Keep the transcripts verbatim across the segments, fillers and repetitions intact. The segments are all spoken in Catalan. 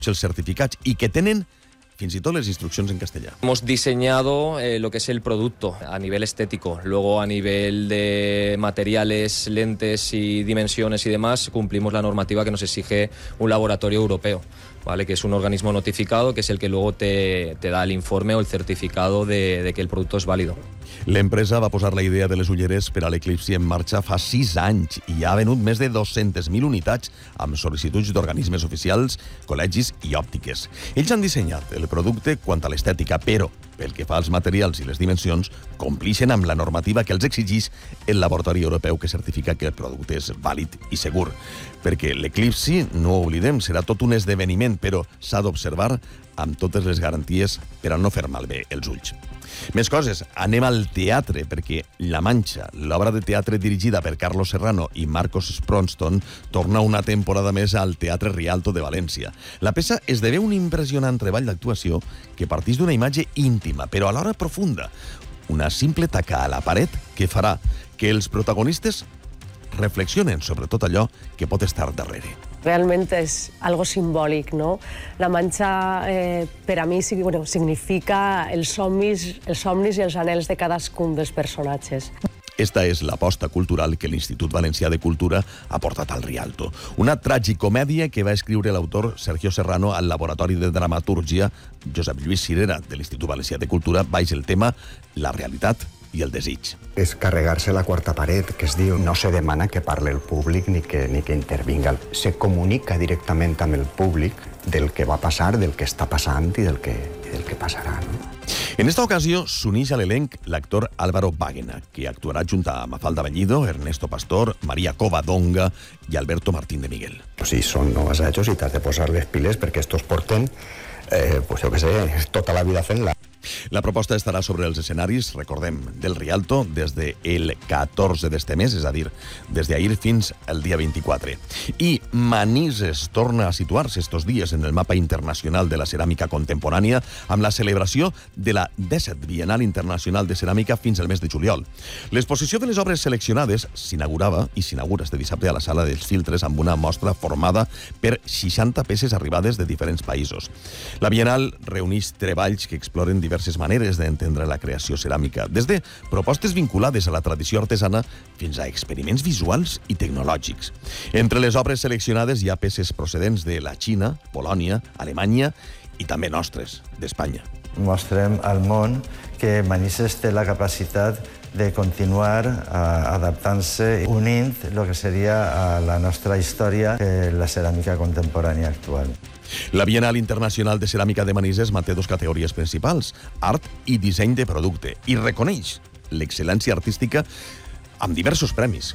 els certificats i que tenen fins y todo las instrucciones en castellano. Hemos diseñado eh, lo que es el producto a nivel estético. Luego, a nivel de materiales, lentes y dimensiones y demás, cumplimos la normativa que nos exige un laboratorio europeo, ¿vale? Que es un organismo notificado, que es el que luego te, te da el informe o el certificado de, de que el producto es válido. L'empresa va posar la idea de les ulleres per a l'Eclipsi en marxa fa sis anys i ha venut més de dues-centes mil unitats amb sol·licituds d'organismes oficials, col·legis i òptiques. Ells han dissenyat el producte quant a l'estètica, però pel que fa als materials i les dimensions, complixen amb la normativa que els exigeix el laboratori europeu que certifica que el producte és vàlid i segur. Perquè l'Eclipsi, no ho oblidem, serà tot un esdeveniment, però s'ha d'observar amb totes les garanties per a no fer malbé els ulls. Més coses, anem al teatre, perquè La Manxa, l'obra de teatre dirigida per Carlos Serrano i Marcos Spronston, torna una temporada més al Teatre Rialto de València. La peça esdevé un impressionant treball d'actuació que parteix d'una imatge íntima, però alhora profunda. Una simple taca a la paret que farà que els protagonistes reflexionen sobre tot allò que pot estar darrere. Realment és algo simbòlic, no? La Manxa, eh, per a mi, bueno, significa els somnis, els somnis i els anhels de cadascun dels personatges. Esta és l'aposta cultural que l'Institut Valencià de Cultura ha portat al Rialto. Una tragicomèdia que va escriure l'autor Sergio Serrano al Laboratori de Dramatúrgia Josep Lluís Cirera de l'Institut Valencià de Cultura baix el tema La realitat i el desig. És carregar-se la quarta paret, que es diu no se demana que parli el públic ni que, ni que intervinga. Se comunica directament amb el públic del que va passar, del que està passant i del que, i del que passarà. No? En esta ocasió s'uneix a l'elenc l'actor Álvaro Báguena, que actuarà junt a Mafalda Bellido, Ernesto Pastor, Maria Covadonga i Alberto Martín de Miguel. Si són nous assajos i t'has de posar les piles perquè estos porten, eh, pues jo què sé, tota la vida fent-la. La proposta estarà sobre els escenaris, recordem, del Rialto des del catorze d'este mes, és a dir, des d'ahir fins al dia vint-i-quatre. I Manises torna a situar-se estos dies en el mapa internacional de la ceràmica contemporània amb la celebració de la dèsset Bienal Internacional de Ceràmica fins al mes de juliol. L'exposició de les obres seleccionades s'inaugurava i s'inaugura este dissabte a la Sala dels Filtres amb una mostra formada per seixanta peces arribades de diferents països. La Bienal reuneix treballs que exploren diverses maneres d'entendre la creació ceràmica, des de propostes vinculades a la tradició artesana fins a experiments visuals i tecnològics. Entre les obres seleccionades hi ha peces procedents de la Xina, Polònia, Alemanya i també nostres, d'Espanya. Mostrem al món que Manises té la capacitat de continuar uh, adaptant-se, unint el que seria uh, la nostra història i la ceràmica contemporània actual. La Bienal Internacional de Ceràmica de Manises manté dos categories principals, art i disseny de producte, i reconeix l'excel·lència artística amb diversos premis.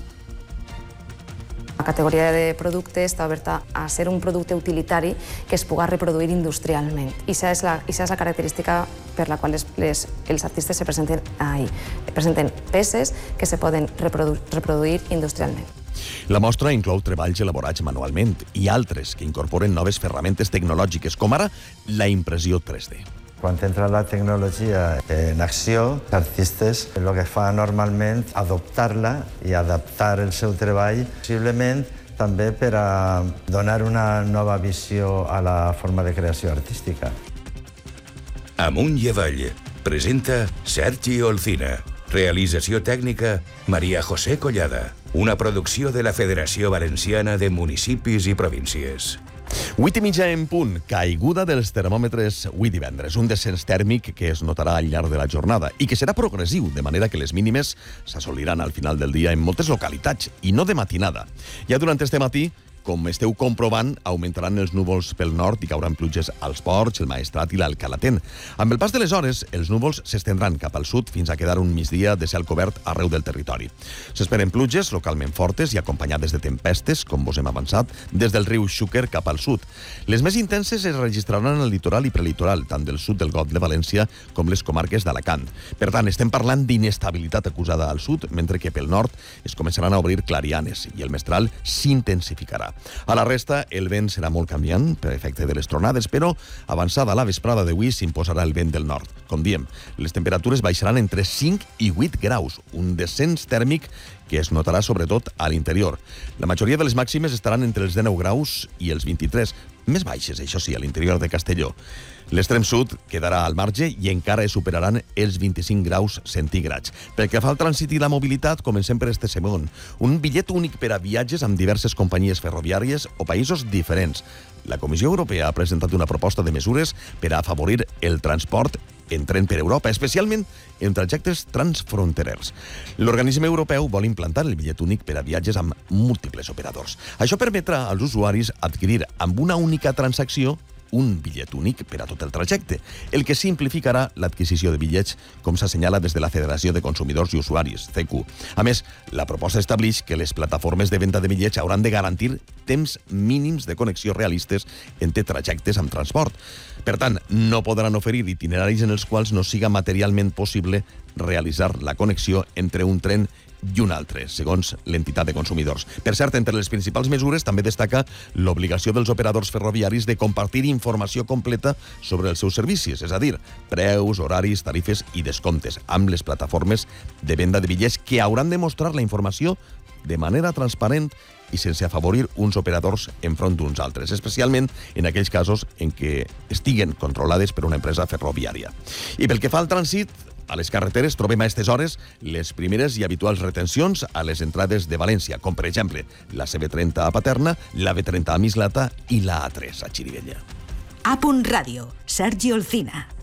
La categoria de producte està oberta a ser un producte utilitari que es pugui reproduir industrialment. I aquesta és la, aquesta és la característica per la qual les, les, els artistes se presenten ahí. Presenten peces que se poden reprodu, reproduir industrialment. La mostra inclou treballs elaborats manualment i altres que incorporen noves ferramentes tecnològiques, com ara la impressió tres D. Quan entra la tecnologia en acció, els artistes el que fa normalment és adoptar-la i adaptar el seu treball, possiblement també per a donar una nova visió a la forma de creació artística. Amunt i avall presenta Sergi Olcina. Realització tècnica Maria José Collada. Una producció de la Federació Valenciana de Municipis i Províncies. Vuit i mitja en punt, caiguda dels termòmetres avui divendres, un descens tèrmic que es notarà al llarg de la jornada i que serà progressiu, de manera que les mínimes s'assoliran al final del dia en moltes localitats i no de matinada. Ja durant este matí, com esteu comprovant, augmentaran els núvols pel nord i cauran pluges als Ports, el Maestrat i l'Alcalatén. Amb el pas de les hores, els núvols s'estendran cap al sud fins a quedar un migdia de cel cobert arreu del territori. S'esperen pluges localment fortes i acompanyades de tempestes, com vos hem avançat, des del riu Xúquer cap al sud. Les més intenses es registraran al litoral i prelitoral, tant del sud del Golf de València com les comarques d'Alacant. Per tant, estem parlant d'inestabilitat acusada al sud, mentre que pel nord es començaran a obrir clarianes i el mestral s'intensificarà. A la resta, el vent serà molt canviant per efecte de les tronades, però avançada la vesprada d'avui s'imposarà el vent del nord. Com diem, les temperatures baixaran entre cinc i vuit graus, un descens tèrmic que es notarà sobretot a l'interior. La majoria de les màximes estaran entre els dinou graus i els vint-i-tres, més baixes, això sí, a l'interior de Castelló. L'extrem sud quedarà al marge i encara es superaran els vint-i-cinc graus centígrads. Pel que fa al trànsit i la mobilitat, comencem per este segon. Un bitllet únic per a viatges amb diverses companyies ferroviàries o països diferents. La Comissió Europea ha presentat una proposta de mesures per a afavorir el transport en tren per Europa, especialment en trajectes transfronterers. L'organisme europeu vol implantar el bitllet únic per a viatges amb múltiples operadors. Això permetrà als usuaris adquirir amb una única transacció un bitllet únic per a tot el trajecte, el que simplificarà l'adquisició de bitllets, com s'assenyala des de la Federació de Consumidors i Usuaris, C Q. A més, la proposta estableix que les plataformes de venda de bitllets hauran de garantir temps mínims de connexió realistes entre trajectes amb transport. Per tant, no podran oferir itineraris en els quals no siga materialment possible realitzar la connexió entre un tren i un altre, segons l'entitat de consumidors. Per cert, entre les principals mesures també destaca l'obligació dels operadors ferroviaris de compartir informació completa sobre els seus servicis, és a dir, preus, horaris, tarifes i descomptes, amb les plataformes de venda de bitllets que hauran de mostrar la informació de manera transparent i sense afavorir uns operadors enfront d'uns altres, especialment en aquells casos en què estiguen controlades per una empresa ferroviària. I pel que fa al trànsit, a les carreteres trobem a aquestes hores les primeres i habituals retencions a les entrades de València, com per exemple la C B trenta a Paterna, la B trenta a Mislata i la A tres a Xirivella. A Punt Ràdio, Sergi Olcina.